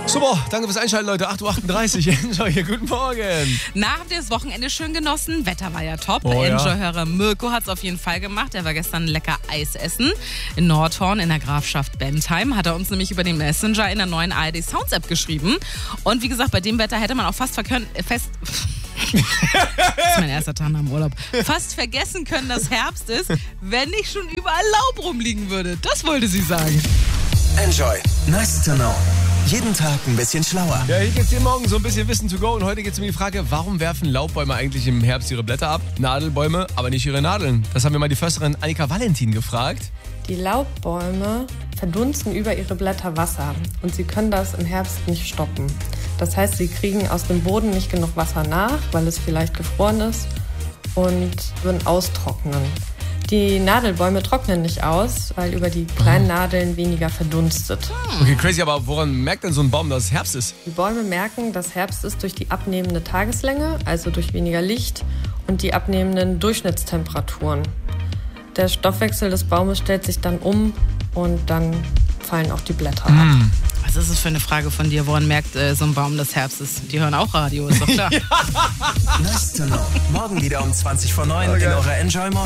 Super, danke fürs Einschalten, Leute. 8.38 Uhr. Enjoy hier, guten Morgen. Na, habt ihr das Wochenende schön genossen? Wetter war ja top. Oh, ja. Enjoy-Hörer Mirko hat es auf jeden Fall gemacht. Er war gestern lecker Eis essen in Nordhorn in der Grafschaft Bentheim. Hat er uns nämlich über den Messenger in der neuen ARD Sounds App geschrieben. Und wie gesagt, bei dem Wetter hätte man auch fast das ist mein erster Tag am Urlaub. Fast vergessen können, dass Herbst ist, wenn nicht schon überall Laub rumliegen würde. Das wollte sie sagen. Enjoy. Nice to know. Jeden Tag ein bisschen schlauer. Ja, hier geht's dir morgen so ein bisschen Wissen to go. Und heute geht's um die Frage, warum werfen Laubbäume eigentlich im Herbst ihre Blätter ab? Nadelbäume, aber nicht ihre Nadeln. Das haben wir mal die Försterin Annika Valentin gefragt. Die Laubbäume verdunsten über ihre Blätter Wasser und sie können das im Herbst nicht stoppen. Das heißt, sie kriegen aus dem Boden nicht genug Wasser nach, weil es vielleicht gefroren ist und würden austrocknen. Die Nadelbäume trocknen nicht aus, weil über die kleinen Nadeln weniger verdunstet. Okay, crazy, aber woran merkt denn so ein Baum, dass es Herbst ist? Die Bäume merken, dass Herbst ist durch die abnehmende Tageslänge, also durch weniger Licht und die abnehmenden Durchschnittstemperaturen. Der Stoffwechsel des Baumes stellt sich dann um und dann fallen auch die Blätter ab. Was ist es für eine Frage von dir? Woran merkt so ein Baum, dass Herbst ist? Die hören auch Radio, ist doch klar. Nice to know. Morgen wieder um 20 vor 9 in eurer Enjoy Morning.